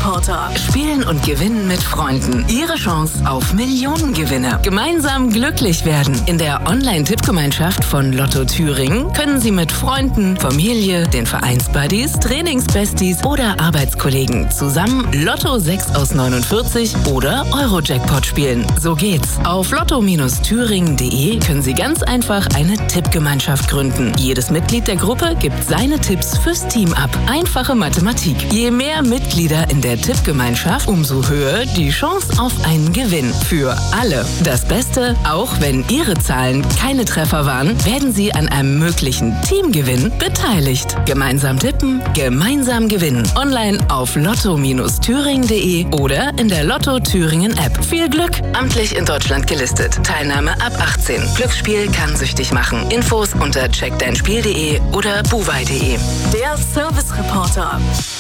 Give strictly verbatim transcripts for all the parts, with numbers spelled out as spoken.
Service-Reporter. Spielen und gewinnen mit Freunden. Ihre Chance auf Millionengewinne. Gemeinsam glücklich werden. In der Online-Tippgemeinschaft von Lotto Thüringen können Sie mit Freunden, Familie, den Vereinsbuddies, Trainingsbesties oder Arbeitskollegen zusammen Lotto sechs aus neunundvierzig oder Euro-Jackpot spielen. So geht's. Auf lotto thüringen punkt de können Sie ganz einfach eine Tippgemeinschaft gründen. Jedes Mitglied der Gruppe gibt seine Tipps fürs Team ab. Einfache Mathematik. Je mehr Mitglieder in der Tippgemeinschaft, umso höher die Chance auf einen Gewinn. Für alle. Das Beste, auch wenn Ihre Zahlen keine Treffer waren, werden Sie an einem möglichen Teamgewinn beteiligt. Gemeinsam tippen, gemeinsam gewinnen. Online auf lotto thüringen punkt de oder in der Lotto Thüringen App. Viel Glück! Amtlich in Deutschland gelistet. Teilnahme ab achtzehn. Glücksspiel kann süchtig machen. Infos unter check dein spiel punkt de oder buwei punkt de. Der Service-Reporter.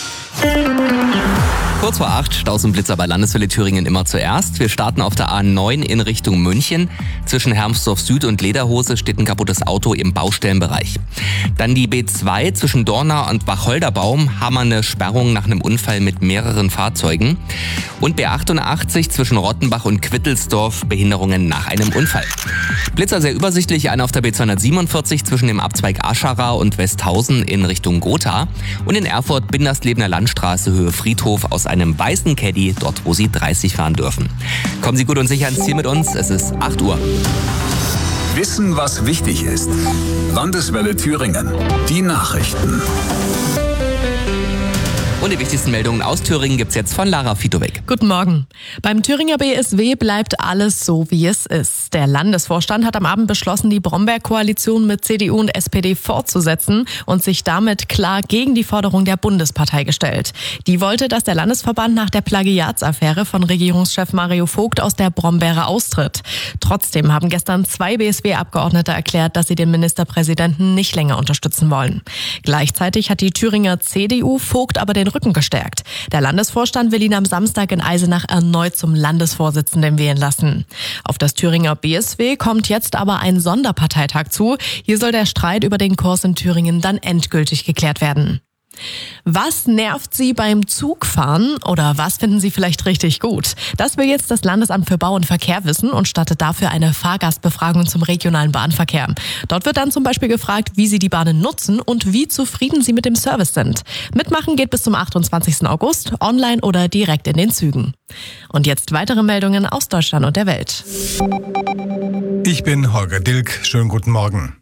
Kurz vor acht, Staus und Blitzer bei Landeswelle Thüringen immer zuerst. Wir starten auf der A neun in Richtung München. Zwischen Hermsdorf Süd und Lederhose steht ein kaputtes Auto im Baustellenbereich. Dann die B zwei zwischen Dornau und Wacholderbaum haben wir eine Sperrung nach einem Unfall mit mehreren Fahrzeugen. Und B achtundachtzig zwischen Rottenbach und Quittelsdorf, Behinderungen nach einem Unfall. Blitzer sehr übersichtlich, einer auf der B zweihundertsiebenundvierzig zwischen dem Abzweig Aschara und Westhausen in Richtung Gotha. Und in Erfurt Binderslebener Landstraße Höhe Friedhof aus einem weißen Caddy, dort wo Sie dreißig fahren dürfen. Kommen Sie gut und sicher ins Ziel mit uns, es ist acht Uhr. Wissen, was wichtig ist. Landeswelle Thüringen. Die Nachrichten. Und die wichtigsten Meldungen aus Thüringen gibt's jetzt von Lara Fitowek. Guten Morgen. Beim Thüringer B S W bleibt alles so, wie es ist. Der Landesvorstand hat am Abend beschlossen, die Bromberg-Koalition mit C D U und S P D fortzusetzen und sich damit klar gegen die Forderung der Bundespartei gestellt. Die wollte, dass der Landesverband nach der Plagiatsaffäre von Regierungschef Mario Vogt aus der Brombeere austritt. Trotzdem haben gestern zwei B S W-Abgeordnete erklärt, dass sie den Ministerpräsidenten nicht länger unterstützen wollen. Gleichzeitig hat die Thüringer C D U Vogt aber den Rücken gestärkt. Der Landesvorstand will ihn am Samstag in Eisenach erneut zum Landesvorsitzenden wählen lassen. Auf das Thüringer B S W kommt jetzt aber ein Sonderparteitag zu. Hier soll der Streit über den Kurs in Thüringen dann endgültig geklärt werden. Was nervt Sie beim Zugfahren oder was finden Sie vielleicht richtig gut? Das will jetzt das Landesamt für Bau und Verkehr wissen und startet dafür eine Fahrgastbefragung zum regionalen Bahnverkehr. Dort wird dann zum Beispiel gefragt, wie Sie die Bahnen nutzen und wie zufrieden Sie mit dem Service sind. Mitmachen geht bis zum achtundzwanzigsten August, online oder direkt in den Zügen. Und jetzt weitere Meldungen aus Deutschland und der Welt. Ich bin Holger Dilk. Schönen guten Morgen.